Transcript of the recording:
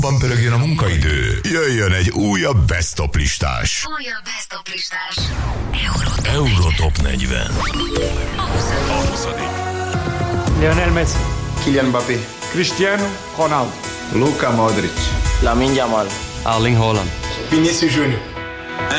Van pörögjön a munkaidő. Jöjjön egy újabb Best of listás. Eurotop 40. A 20. Lionel Messi, Kylian Mbappé, Cristiano Ronaldo, Luka Modric, Lamine Yamal, Erling Haaland, Vinicius Junior,